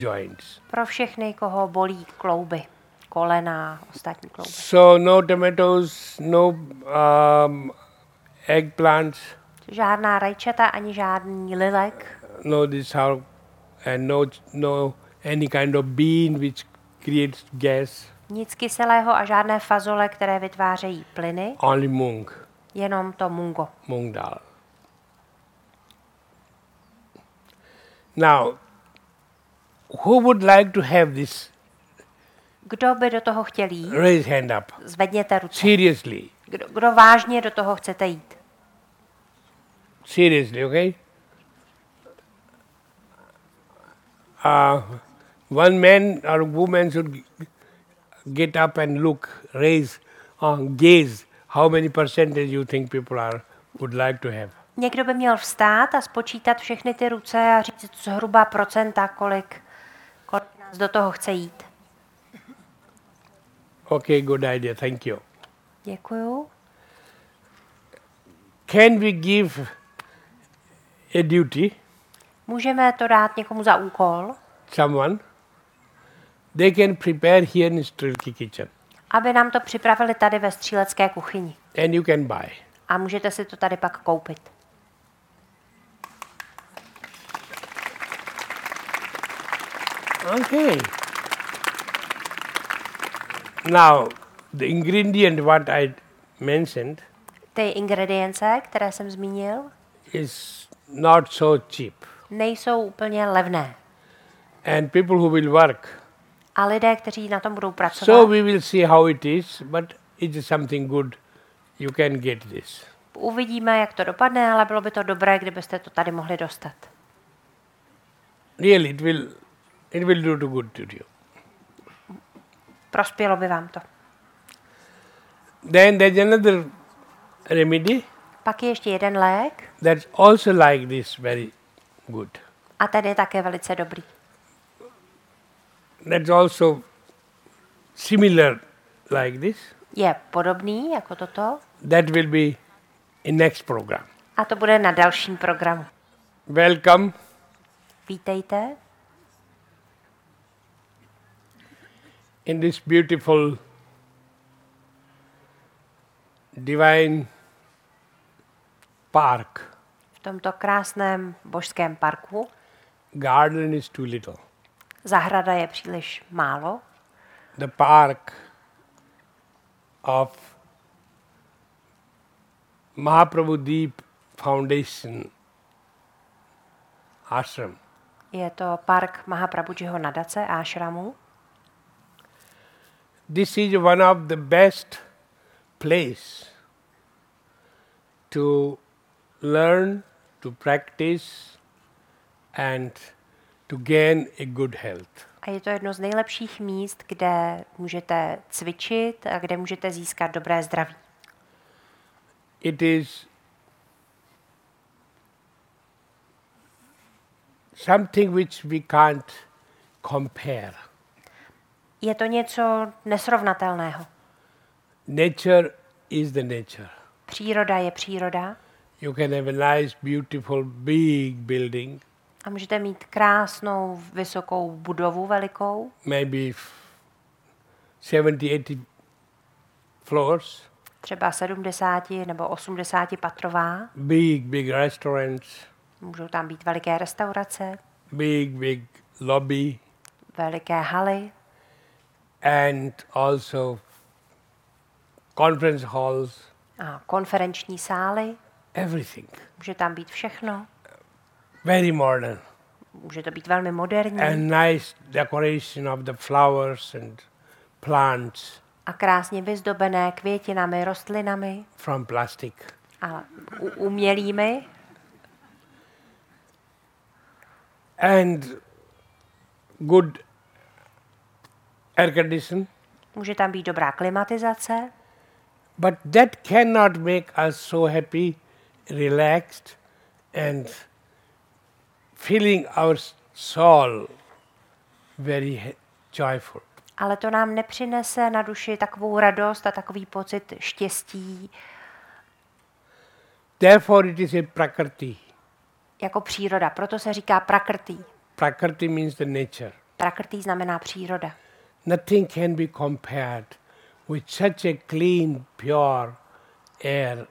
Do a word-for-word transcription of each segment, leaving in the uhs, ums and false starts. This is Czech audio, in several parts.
joints. Pro všechny, koho bolí klouby, kolena, ostatní klouby. So no tomatoes, no um, eggplants, Žádná rajčata ani žádný lilek, no this how, and no no any kind of bean which creates gas. nic kyselého a žádné fazole, které vytvářejí plyny, Only mung, jenom to mungo. mung dal. Now, who would like to have this? Kdo by do toho chtěl jít? Raise hand up. Zvedněte ruce. Seriously, Kdo, kdo vážně do toho chcete jít? seriously, okay? Uh, one man or woman should get up and look, raise, uh, gaze. How many percentage you think people are would like to have? Někdo by měl vstát a spočítat všechny ty ruce a říct zhruba procenta, kolik, kolik nás do toho chce jít. Okay, good idea. Thank you. Děkuju. Can we give a duty Můžeme to dát někomu za úkol, someone? They can prepare here in Strilky kitchen, aby nám to připravili tady ve střílecké kuchyni. and you can buy. A můžete si to tady pak koupit. Okay. Now, the ingredient what I mentioned Ty ingredience, které jsem zmínil, is not so cheap. nejsou úplně levné. And people who will work. A lidé, kteří na tom budou pracovat, So we will see how it is, but it is something good. You can get this. uvidíme, jak to dopadne, ale bylo by to dobré, kdybyste to tady mohli dostat. Really, it will, it will do to good to you. Prospělo by vám to. Then there's another remedy Pak je ještě jeden lék that's also like this, very good. a ten je také velice dobrý. That's also similar like this. Je podobný jako toto That will be in next program. a to bude na dalším programu. Welcome. Vítejte In this beautiful divine park. v tomto krásném božském parku. Garden is too little. Zahrada je příliš málo. The park of Mahaprabhu Deep Foundation ashram. Je to park Mahaprabhujiho nadace Ashramu. This is one of the best place to learn, to practice and to gain a good health. A je to jedno z nejlepších míst, kde můžete cvičit a kde můžete získat dobré zdraví. It is something which we can't compare. Je to něco nesrovnatelného. Nature is the nature. Příroda je příroda You can have a nice, beautiful, big building, a můžete mít krásnou, vysokou budovu velikou, maybe seventy, eighty floors, třeba sedmdesát nebo osmdesát patrová. big, big restaurants, Můžou tam být veliké restaurace, big, big lobby, veliké haly and also conference halls, a konferenční sály. everything. Může tam být všechno. Very modern. Může to být velmi moderní And nice decoration of the flowers and plants a krásně vyzdobené květinami, rostlinami from plastic. a u- umělými. And good air condition. Může tam být dobrá klimatizace, But that cannot make us so happy, relaxed, and feeling our soul very he- joyful. ale to nám nepřinese na duši takovou radost a takový pocit štěstí Therefore, it is a prakrti. jako příroda. Proto se říká prakrti. Prakrti means the nature. Prakrti znamená příroda. Nothing can be compared with such a clean, pure air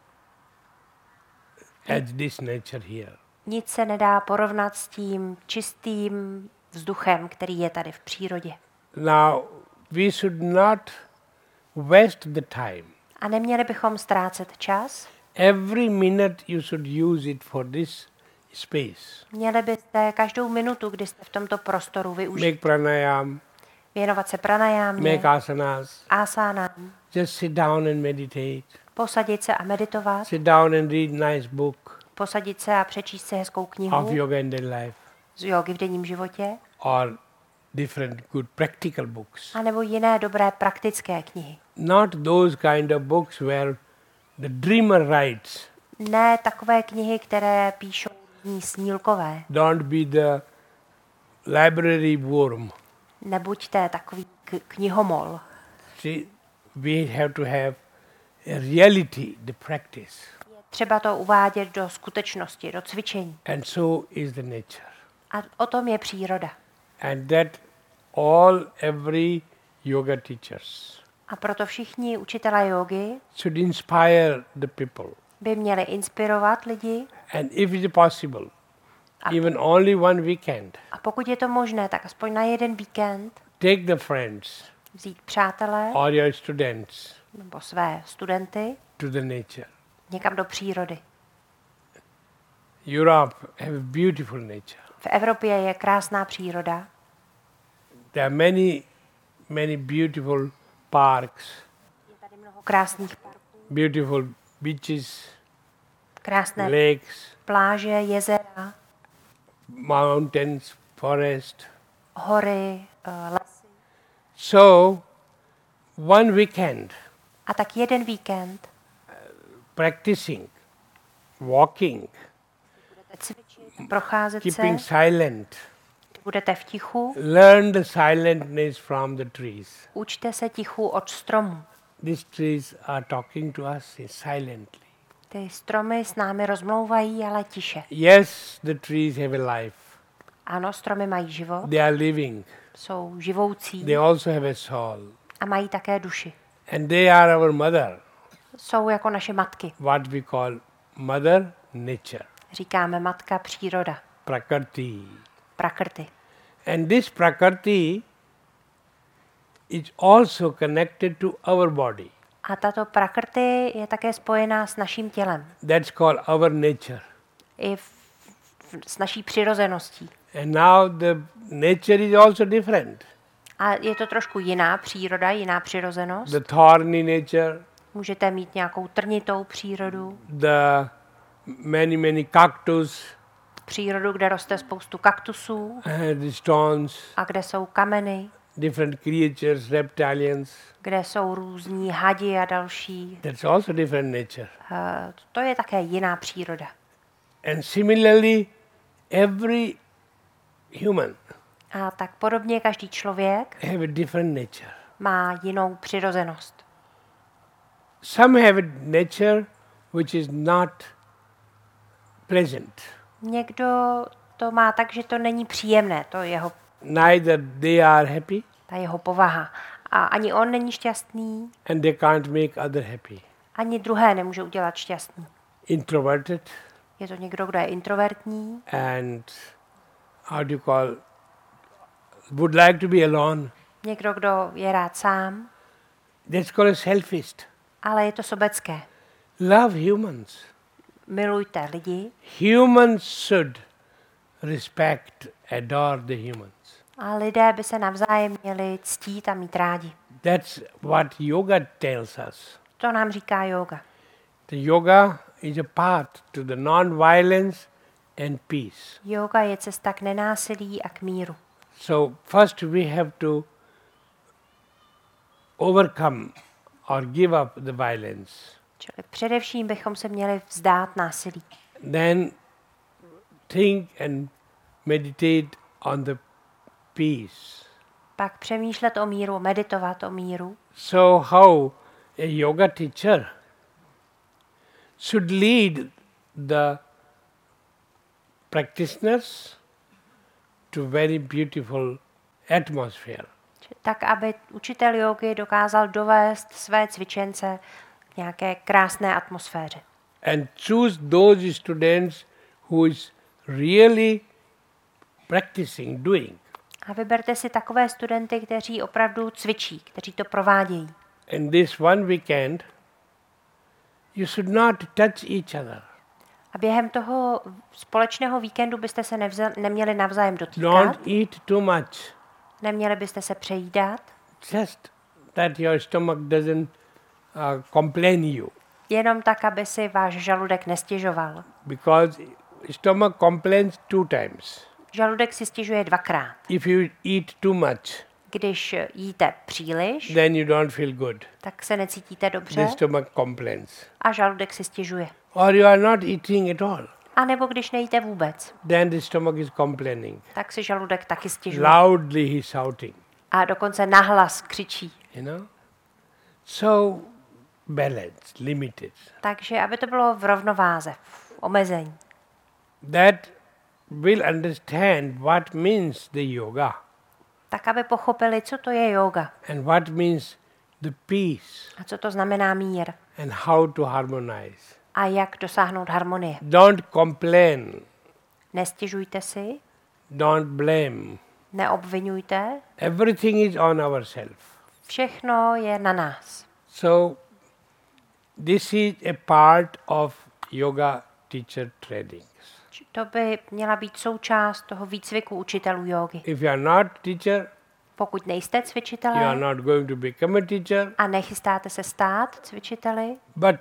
as this nature here. Nic se nedá porovnat s tím čistým vzduchem, který je tady v přírodě. Now, we should not waste the time. A neměli bychom ztrácet čas. Every minute you should use it for this space. Měli byste každou minutu, kdy jste v tomto prostoru využít, Make pranayam, věnovat se pranajámě, make asanas, asánám, just sit down and meditate. posadit se a meditovat, Sit down and read nice book posadit se a přečíst si hezkou of knihu yoga in daily life z jógy v denním životě, or different good practical books. anebo jiné dobré praktické knihy. Not those kind of books where the dreamer writes. Ne takové knihy, které píšou různí snílkové. Don't be the library worm. Nebuďte takový k- knihomol. See, we have to have a reality, the practice. Třeba to uvádět do skutečnosti, do cvičení. And so is the nature. A o tom je příroda. And that all, every yoga teachers A proto všichni učitelé jógy should inspire the people. by měli inspirovat lidi And if it's possible, even only one weekend, a pokud je to možné, tak aspoň na jeden víkend take the friends vzít přátelé or your students nebo své studenty to the nature. někam do přírody. Europe have beautiful nature. V Evropě je krásná příroda. There are many, many beautiful parks, Je tady mnoho krásných parků, beautiful beaches, krásné lakes, pláže, jezera, mountains, forest. hory, eh, lesy. So, one weekend A tak jeden víkend practicing, walking, budete cvičit, procházet keeping se, silent, budete v tichu, learn the silentness from the trees. učte se tichu od stromů. These trees are talking to us silently. Ty stromy s námi rozmlouvají, ale tiše. Yes, the trees have a life. Ano, stromy mají život, They are living. jsou živoucí They also have a soul. a mají také duši. And they are our mother, Jsou jako naše matky. what we call mother nature, Říkáme matka příroda, prakrti. prakrty. And this prakrti is also connected to our body. A tato prakrty je také spojená s naším tělem. That's called our nature. I v, v, s naší přirozeností. And now the nature is also different. A je to trošku jiná příroda, jiná přirozenost. The thorny nature, Můžete mít nějakou trnitou přírodu, the many, many cactus, přírodu, kde roste spoustu kaktusů uh, the stones, a kde jsou kameny, different creatures, reptilians. kde jsou různí hadi a další. That's also different nature. Eh, To je také jiná příroda. And similarly, every human A tak podobně každý člověk have a different nature. má jinou přirozenost. Some have a nature which is not pleasant. Někdo to má tak, že to není příjemné, to je jeho, Neither they are happy ta jeho povaha. A ani on není šťastný, and they can't make other happy. ani druhé nemůže udělat šťastný. Introverted Je to někdo, kdo je introvertní, and how do you call, would like to be alone. někdo, kdo je rád sám, That's called a selfish. ale je to sobecké. Love humans. Milujte lidi Humans should respect, adore the humans. a lidé by se navzájem měli ctít a mít rádi. That's what yoga tells us. To nám říká yoga. The yoga is a path to the non-violence and peace. Yoga je cesta k nenásilí a k míru. So first we have to overcome or give up the violence. Čili především bychom se měli vzdát násilí. Then think and meditate on the peace. Pak přemýšlet o míru, meditovat o míru. So how a yoga teacher should lead the practitioners to very beautiful atmosphere. Tak, aby učitel jógy dokázal dovést své cvičence k nějaké krásné atmosféře. And choose those students who is really practicing, doing. A vyberte si takové studenty, kteří opravdu cvičí, kteří to provádějí. In this one weekend, you should not touch each other. A během toho společného víkendu byste se nevza- neměli navzájem dotýkat, Don't eat too much. neměli byste se přejídat, Just that your stomach doesn't uh, complain you. jenom tak, aby si váš žaludek nestěžoval. Because stomach complains two times. Žaludek si stěžuje dvakrát. If you eat too much, Když jíte příliš, then you don't feel good. tak se necítíte dobře The stomach complains. a žaludek si stěžuje. Or you are not eating at all. A nebo když nejíte vůbec, Then the stomach is complaining. tak si žaludek taky stěžuje. Loudly he's shouting. A dokonce nahlas křičí. You know? So balanced, limited. Takže aby to bylo v rovnováze, v omezení. That will understand what means the yoga Tak, aby pochopili, co to je yoga and what means the peace a co to znamená mír and how to harmonize. a jak dosáhnout harmonie. Don't complain. Nestěžujte si, Don't blame. neobvinujte, Everything is on ourselves. všechno je na nás. So this is a part of yoga teacher training. Či To by měla být součást toho výcviku učitelů jógy. If you are not teacher, Pokud nejste you are cvičitelé not going to become a teacher, a nechystáte se stát cvičiteli, but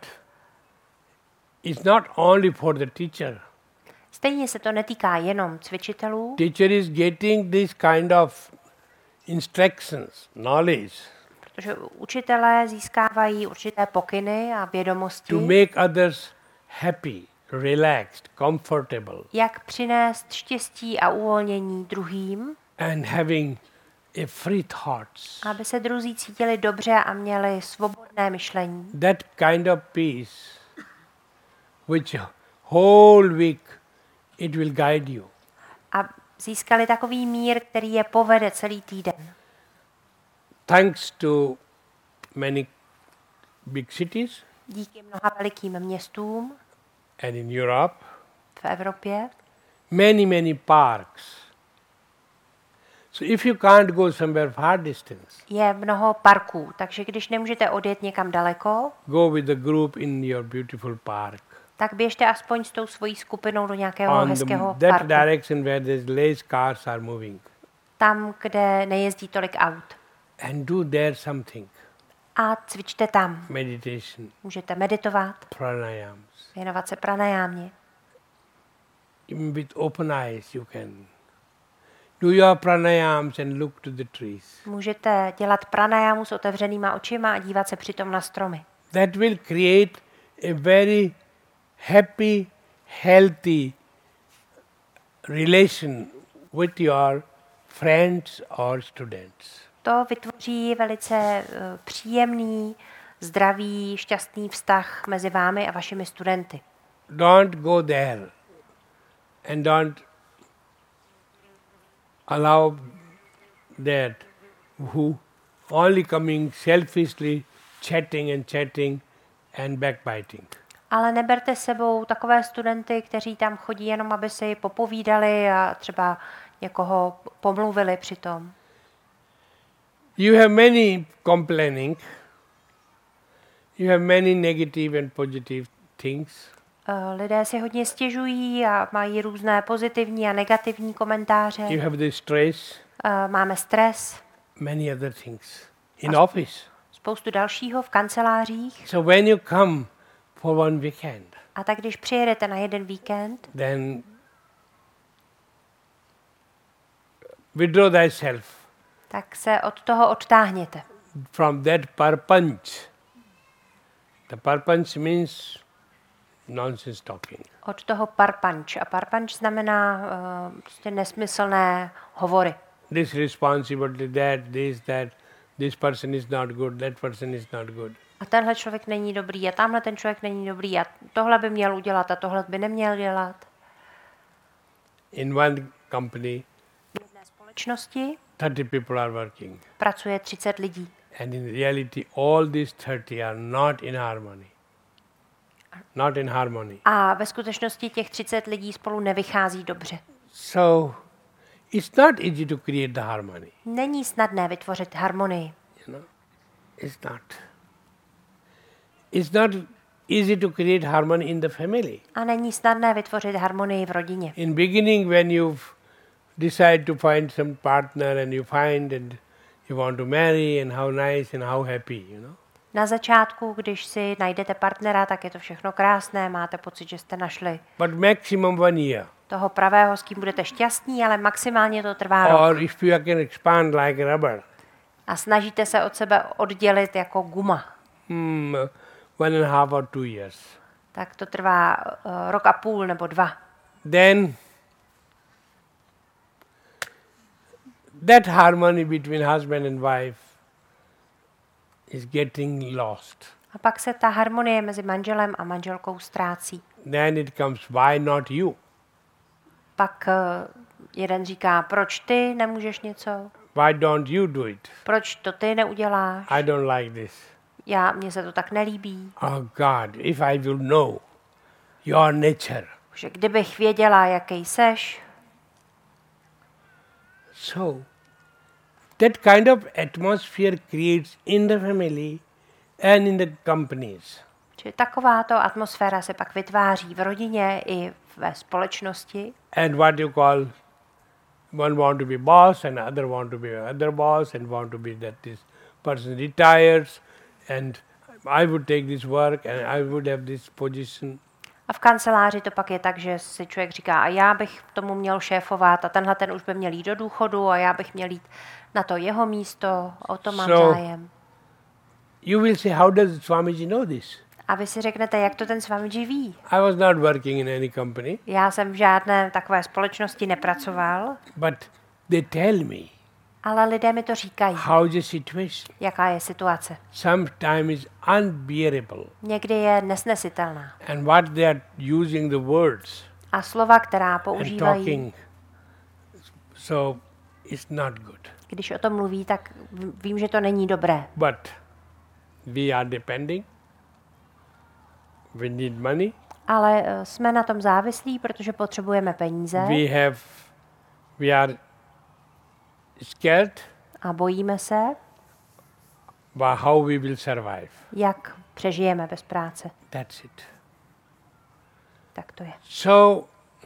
it's not only for the teacher. stejně se to netýká jenom cvičitelů. Teacher is getting this kind of instructions, knowledge Protože učitelé získávají určité pokyny a vědomosti, to make others happy, relaxed, comfortable, jak přinést štěstí a uvolnění druhým, and having a free thoughts. aby se druzí cítili dobře a měli svobodné myšlení. That kind of peace, which whole week it will guide you. A získali takový mír, který je povede celý týden. Thanks to many big cities Díky mnoha velikým městům and in Europe, v Evropě many, many parks. So if you can't go somewhere far distance, je mnoho parků, takže když nemůžete odjet někam daleko, go with the group in your beautiful park. tak běžte aspoň s tou svojí skupinou do nějakého On the, hezkého that parku. direction where there's less cars are moving. Tam, kde nejezdí tolik aut. And do there something. A cvičte tam. Meditation, Můžete meditovat, pranayams. věnovat se pranajámě. Even with open eyes you can do your pranayams and look to the trees. Můžete dělat pranajámu s otevřenýma očima a dívat se přitom na stromy. That will create a very happy, healthy relation with your friends or students. To vytvoří velice eh, příjemný, zdravý, šťastný vztah mezi vámi a vašimi studenty. Don't go there and don't allow that who only coming selfishly chatting and chatting and backbiting. Ale neberte sebou takové studenty, kteří tam chodí jenom, aby si popovídali a třeba někoho pomluvili přitom. You have many complaining, you have many negative and positive things. Eh, Lidé si hodně stěžují a mají různé pozitivní a negativní komentáře. You have the stress, Eh, Máme stres, many other things in office. spoustu dalšího v kancelářích. So when you come for one weekend, A tak když přijedete na jeden víkend, then withdraw thyself tak se od toho odtáhněte. from that parpanch. The parpanch means nonsense talking. Od toho parpanč. A parpanč znamená uh, prostě nesmyslné hovory. This responsibility, that, this, that, this person is not good, that person is not good. A tenhle člověk není dobrý a tamhle ten člověk není dobrý a tohle by měl udělat a tohle by neměl dělat. In one company, V jedné společnosti thirty people are working. pracuje třicet lidí. And in reality, all these thirty are not in harmony. Not in harmony. A ve skutečnosti těch třicet lidí spolu nevychází dobře. So, it's not easy to create the harmony. Není snadné vytvořit harmonii. You know, it's not. It's not easy to create harmony in the family. A není snadné vytvořit harmonii v rodině. In beginning, when you decide to find some partner and you find and you want to marry and how nice and how happy, you know. Na začátku, když si najdete partnera, tak je to všechno krásné, máte pocit, že jste našli But maximum one year. toho pravého, s kým budete šťastní, ale maximálně to trvá rok. Or if you can expand like rubber, A snažíte se od sebe oddělit jako guma. hmm, one and a half or two years. Tak to trvá uh, rok a půl nebo dva. Then that harmony between husband and wife is getting lost. A pak se ta harmonie mezi manželem a manželkou ztrácí. Then it comes, why not you? Pak uh, jeden říká, proč ty nemůžeš něco? Why don't you do it? Proč to ty neuděláš? I don't like this. Já, mně se to tak nelíbí. Oh God, if I will know your nature. Že kdybych věděla, jaký seš, So, that kind of atmosphere creates in the family and in the companies. že takováto atmosféra se pak vytváří v rodině i ve společnosti. And what you call, one want to be boss and other want to be other boss and want to be that this person retires and I would take this work and I would have this position. A v kanceláři to pak je tak, že si člověk říká, a já bych tomu měl šéfovat a tenhle ten už by měl jít do důchodu a já bych měl jít na to jeho místo, o to mám So- zájem. You will say, how does Swamiji know this? A vy si řeknete, jak to ten Swamiji ví. I was not working in any company, Já jsem v žádné takové společnosti nepracoval, but they tell me ale lidé mi to říkají, how the situation jaká je situace. sometimes is unbearable. Někdy je nesnesitelná. And what they are using the words A slova, která and používají, talking, so it's not good. když o tom mluví, tak v- vím, že to není dobré. But we are depending. We need money. Ale eh, jsme na tom závislí, protože potřebujeme peníze We have, we are scared a bojíme se, about how we will survive. jak přežijeme bez práce. That's it. Tak to je. So,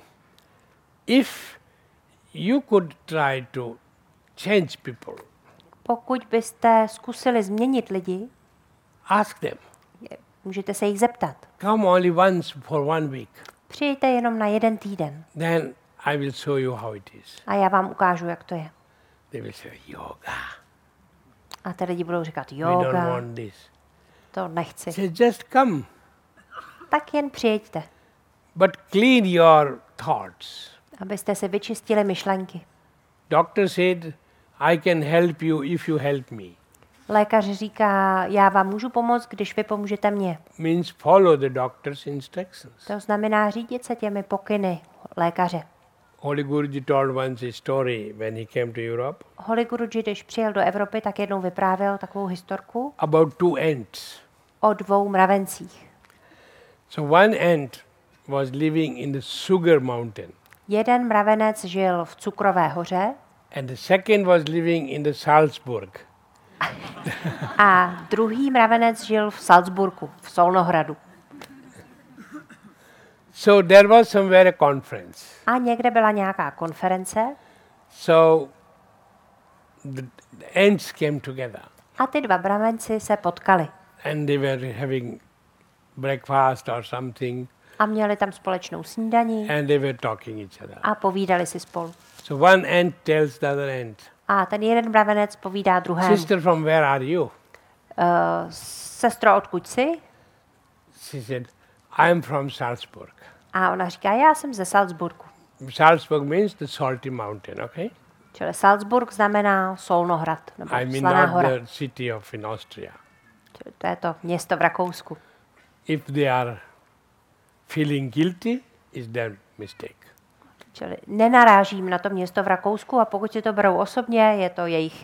if you could try to change people, Pokud byste zkusili změnit lidi, ask them, je- můžete se jich zeptat. come only once for one week, Přijďte jenom na jeden týden then I will show you how it is. a já vám ukážu, jak to je. They will say, yoga, A ty lidi budou říkat, we don't yoga, want this. to nechci. Say, just come, Tak jen přijďte, but clean your thoughts. abyste si vyčistili myšlenky. Doctor said, I can help you if you help me. Lékař říká, já vám můžu pomoct, když vy pomůžete mně. Means follow the doctor's instructions. To znamená řídit se těmi pokyny lékaře. Holy Guruji told once a story when he came to Europe Holy Guruji, když přijel do Evropy, tak jednou vyprávěl takovou historku about two ants. o dvou mravencích. So one ant was living in the sugar mountain Jeden mravenec žil v Cukrové hoře and the second was living in the Salzburg. a druhý mravenec žil v Salzburgu, v Solnohradu. So there was somewhere a conference. A někde byla nějaká konference So the, the ants came together a ty dva mravenci se potkali and they were having breakfast or something a měli tam společnou snídani and they were talking each other. a povídali si spolu. So one ant tells the other ant, A ten jeden mravenec povídá druhému. sister, from where are you? Uh, sestro, odkud jsi? She said, I am from Salzburg. A ona říká, já jsem ze Salzburgu. Salzburg means the salty mountain, okay? Čili Salzburg znamená Solnohrad, nebo I mean Slaná not hora. the city of in Austria. Čili to je to město v Rakousku. If they are feeling guilty, is their mistake. Čili nenarážím na to město v Rakousku a pokud si to berou osobně, je to jejich